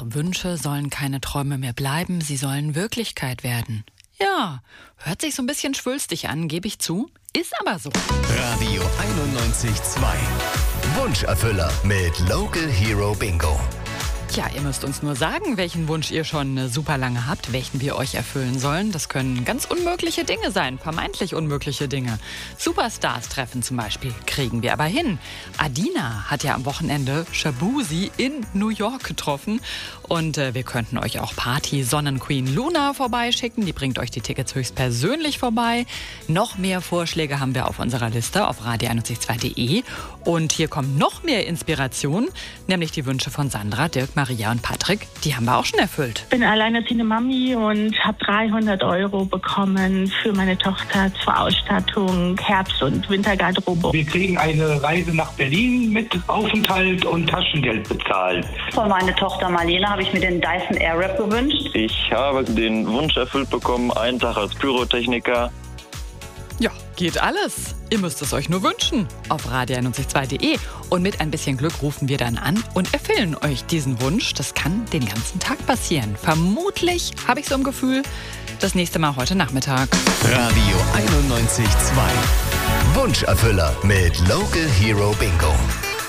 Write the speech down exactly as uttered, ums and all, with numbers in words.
Wünsche sollen keine Träume mehr bleiben, sie sollen Wirklichkeit werden. Ja, hört sich so ein bisschen schwülstig an, gebe ich zu, ist aber so. Radio einundneunzig Komma zwei. Wunscherfüller mit Local Hero Bingo. Tja, ihr müsst uns nur sagen, welchen Wunsch ihr schon super lange habt, welchen wir euch erfüllen sollen. Das können ganz unmögliche Dinge sein, vermeintlich unmögliche Dinge. Superstars treffen zum Beispiel, kriegen wir aber hin. Adina hat ja am Wochenende Shabuzi in New York getroffen. Und äh, wir könnten euch auch Party-Sonnenqueen Luna vorbeischicken. Die bringt euch die Tickets höchstpersönlich vorbei. Noch mehr Vorschläge haben wir auf unserer Liste auf radio einundneunzig Komma zwei punkt de. Und hier kommt noch mehr Inspiration, nämlich die Wünsche von Sandra, Dirk, Maria und Patrick. Die haben wir auch schon erfüllt. Ich bin alleinerziehende Mami und habe dreihundert Euro bekommen für meine Tochter zur Ausstattung, Herbst- und Wintergarderobe. Wir kriegen eine Reise nach Berlin mit Aufenthalt und Taschengeld bezahlt. Von meiner Tochter Marlene habe ich mir den Dyson Airwrap gewünscht. Ich habe den Wunsch erfüllt bekommen, einen Tag als Pyrotechniker. Ja, geht alles. Ihr müsst es euch nur wünschen auf radio einundneunzig Komma zwei punkt de. Und mit ein bisschen Glück rufen wir dann an und erfüllen euch diesen Wunsch. Das kann den ganzen Tag passieren. Vermutlich, habe ich so im Gefühl, das nächste Mal heute Nachmittag. Radio einundneunzig Komma zwei. Wunscherfüller mit Local Hero Bingo.